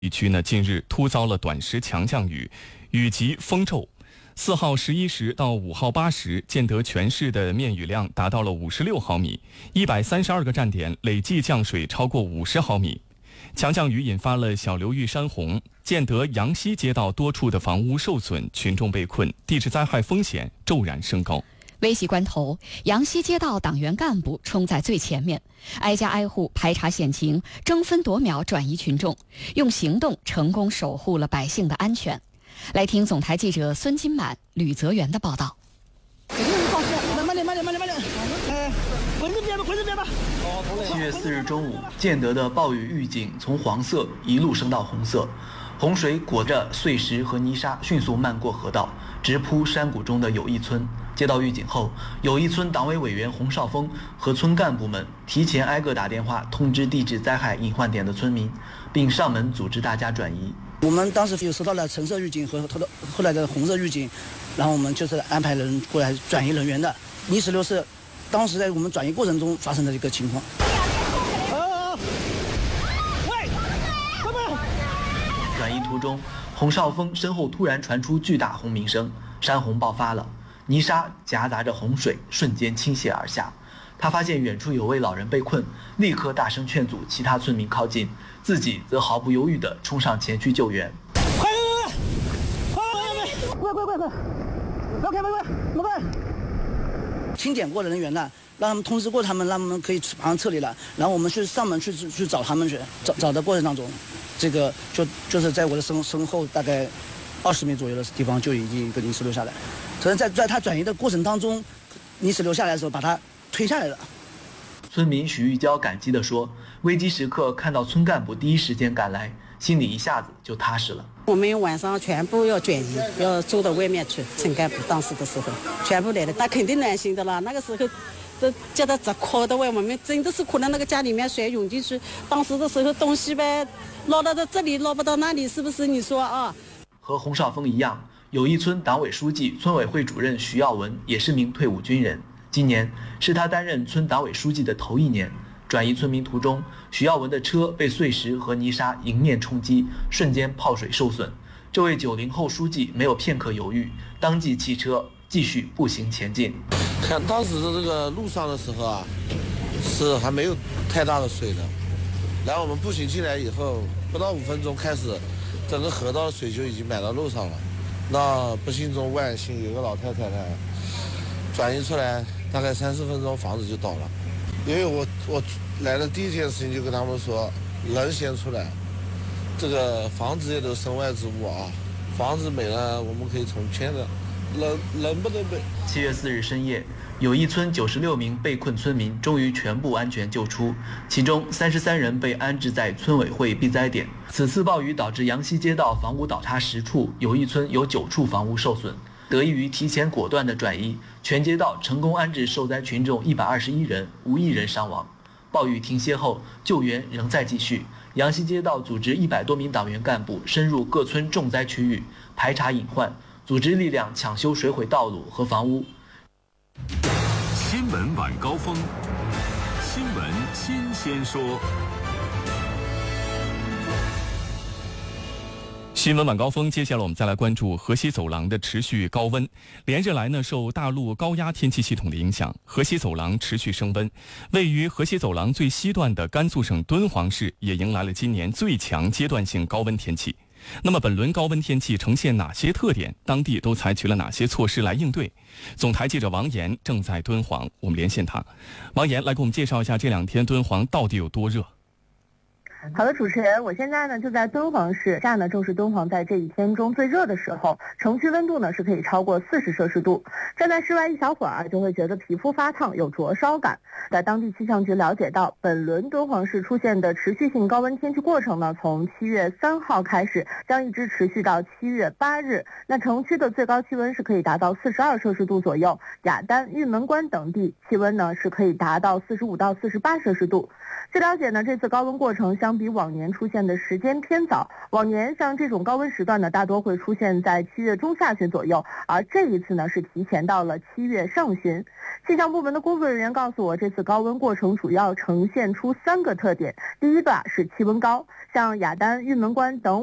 地区呢，近日突遭了短时强降雨，雨级风骤。4号11时到5号8时，建德全市的面雨量达到了56毫米，132个站点累计降水超过50毫米。强降雨引发了小流域山洪，建德杨溪街道多处的房屋受损，群众被困，地质灾害风险骤然升高。 危急关头，杨溪街道党员干部冲在最前面，挨家挨户排查险情，争分夺秒转移群众，用行动成功守护了百姓的安全。来听总台记者孙金满、吕泽元的报道。 7月4日中午，建德的暴雨预警从黄色一路升到红色，洪水裹着碎石和泥沙迅速漫过河道，直扑山谷中的友谊村。接到预警后，友谊村党委委员洪少峰和村干部们提前挨个打电话通知地质灾害隐患点的村民，并上门组织大家转移。 我们当时有收到了橙色预警和后来的红色预警，然后我们就是安排人过来转移人员的。泥石流是当时在我们转移过程中发生的一个情况。 转移途中，洪少峰身后突然传出巨大轰鸣声，山洪爆发了，泥沙夹杂着洪水瞬间倾泻而下。他发现远处有位老人被困，立刻大声劝阻其他村民靠近，自己则毫不犹豫地冲上前去救援。 快！清点过的人员呢，让他们通知过他们，让他们可以马上撤离了。然后我们上门去找他们去，找的过程当中，这个就是在我的身后大概20米左右的地方就已经一个泥石流下来。可能在他转移的过程当中，泥石流下来的时候把他推下来了。 村民许玉娇感激地说：“危机时刻看到村干部第一时间赶来，心里一下子就踏实了。” 我们晚上全部要转移，要走到外面去。村干部当时的时候全部来了，那肯定暖心的了。那个时候都叫他直哭的，我们真的是可能那个家里面水涌进去。当时的时候东西呗捞到这里，捞不到那里，是不是？你说啊？ 和洪少峰一样，友谊村党委书记、村委会主任徐耀文也是名退伍军人。今年是他担任村党委书记的头1年。转移村民途中，徐耀文的车被碎石和泥沙迎面冲击，瞬间泡水受损。这位90后书记没有片刻犹豫，当即弃车，继续步行前进。 看当时的这个路上的时候啊，是还没有太大的水的。然后我们步行进来以后，不到5分钟开始，整个河道的水就已经满到路上了。那不幸中万幸，有个老太太呢，转移出来大概3-4分钟，房子就倒了。因为我来的第一件事情就跟他们说，人先出来，这个房子也都身外之物啊，房子没了我们可以重建的，人不能没。 7月4日深夜，友谊村96名被困村民终于全部安全救出，其中33人被安置在村委会避灾点。此次暴雨导致杨溪街道房屋倒塌10处，友谊村有9处房屋受损。得益于提前果断的转移，全街道成功安置受灾群众121人，无一人伤亡。暴雨停歇后，救援仍在继续。杨溪街道组织100多名党员干部深入各村重灾区域，排查隐患，组织力量抢修水毁道路和房屋。 新闻晚高峰，新闻新鲜说。 新闻晚高峰，接下来我们再来关注河西走廊的持续高温。连日来呢，受大陆高压天气系统的影响，河西走廊持续升温。位于河西走廊最西段的甘肃省敦煌市也迎来了今年最强阶段性高温天气。那么本轮高温天气呈现哪些特点？当地都采取了哪些措施来应对？总台记者王岩正在敦煌，我们连线他。王岩来给我们介绍一下这2天敦煌到底有多热。 好的，主持人，我现在呢就在敦煌市，这呢正是敦煌在这一天中最热的时候，城区温度呢是可以超过40摄氏度。站在室外一小会儿就会觉得皮肤发烫，有灼烧感。在当地气象局了解到，本轮敦煌市出现的持续性高温天气过程呢，从7月3号开始，将一直持续到7月8日。那城区的最高气温是可以达到42摄氏度左右，雅丹、玉门关等地气温呢是可以达到45到48摄氏度。据了解呢，这次高温过程相相比往年出现的时间偏早。往年像这种高温时段呢，大多会出现在7月中下旬左右，而这一次呢是提前到了7月上旬。气象部门的工作人员告诉我，这次高温过程主要呈现出3个特点。第一个是气温高，像雅丹、玉门关等